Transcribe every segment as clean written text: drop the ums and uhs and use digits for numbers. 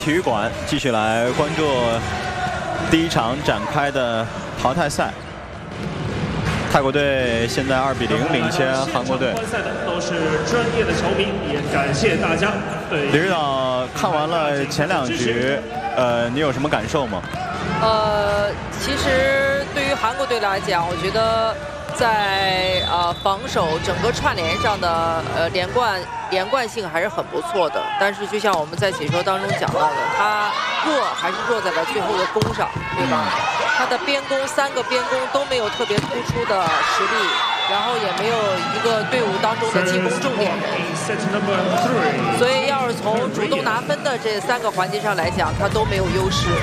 体育馆继续来关注第一场展开的淘汰赛。泰国队现在2比0领先韩国队。观赛的都是专业的球迷，也感谢大家。李指导看完了前2局，你有什么感受吗？ 其实对于韩国队来讲，我觉得在防守整个串联上的连贯性还是很不错的。但是就像我们在解说当中讲到的，他还是弱在了最后的攻上，对吧？他的边攻3个边攻都没有特别突出的实力，然后也没有一个队伍当中的进攻重点人，所以要是从主动拿分的这3个环节上来讲，他都没有优势。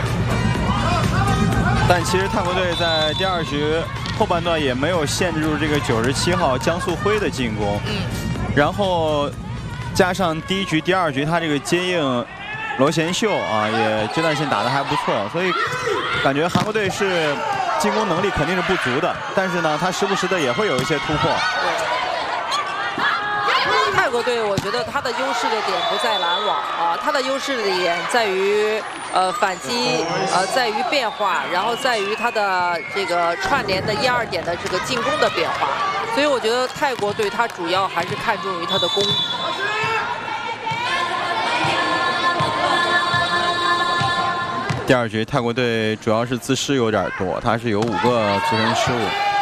但其实泰国队在第2局后半段也没有限制住这个97号姜素辉的进攻，然后加上第1局、第2局他这个接应罗贤秀啊，也阶段性打得还不错，所以感觉韩国队是进攻能力肯定是不足的，但是呢，他时不时的也会有一些突破。 泰国队我觉得他的优势的点不在拦网啊，他的优势的点在于反击，在于变化，然后在于他的这个串联的1、2点的这个进攻的变化，所以我觉得泰国队他主要还是看重于他的攻。 第2局泰国队主要是自失有点多，他是有5个自身失误。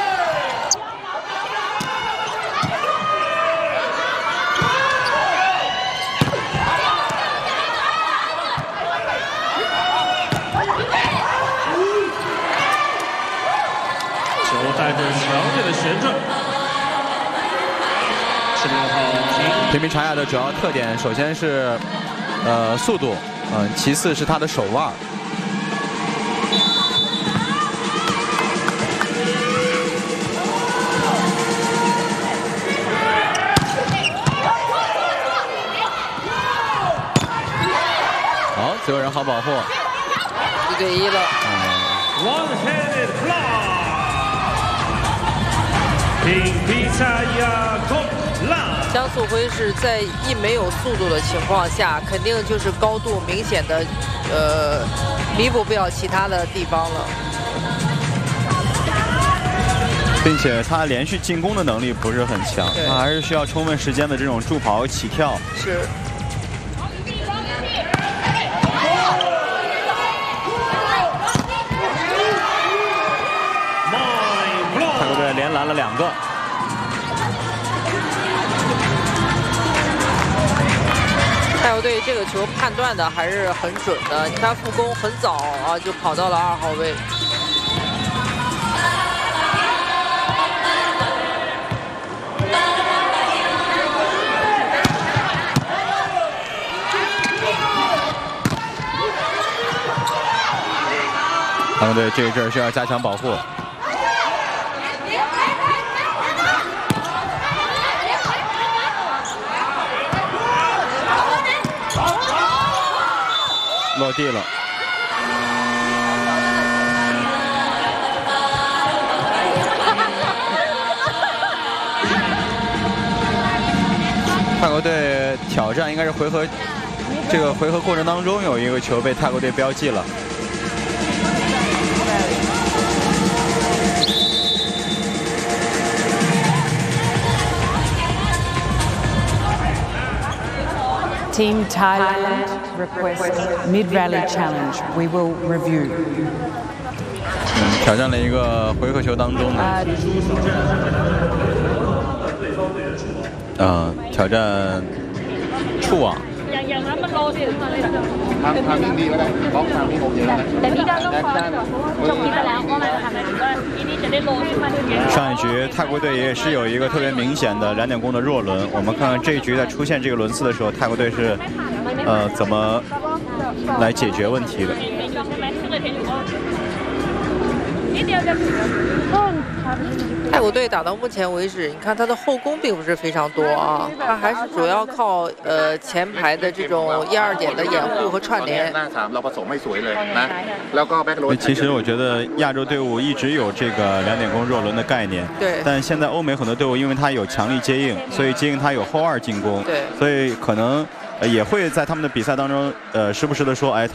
球带着强烈的旋转。16号平民查亚的主要特点，首先是速度，其次是他的手腕。好，最后人好保护。 1对1了。 One-handed block。平民查亚攻浪。 姜素辉是在没有速度的情况下，肯定就是高度明显的弥补不了其他的地方了， 并且他连续进攻的能力不是很强，他还是需要充分时间的这种助跑起跳。 是。 泰国队连拦了2个。 泰国队这个球判断的还是很准的，你看副攻很早啊就跑到了2号位。 他们队这一阵需要加强保护。落地了。泰国队挑战应该是这个回合过程当中有一个球被泰国队标记了。 Team Thailand request mid-rally challenge. We will review. 挑战了一个回合球当中的，挑战触网。上一局泰国队也是有一个特别明显的2点攻的弱轮，我们看看这一局在出现这个轮次的时候，泰国队是怎么来解决问题的。 泰国队打到目前为止，你看他的后攻并不是非常多啊，他还是主要靠前排的这种1、2点的掩护和串联。 其实我觉得亚洲队伍一直有这个2点攻弱轮的概念， 对。 但现在欧美很多队伍因为他有强力接应，所以接应他有后2进攻， 对。 所以可能也会在他们的比赛当中，时不时的说，哎。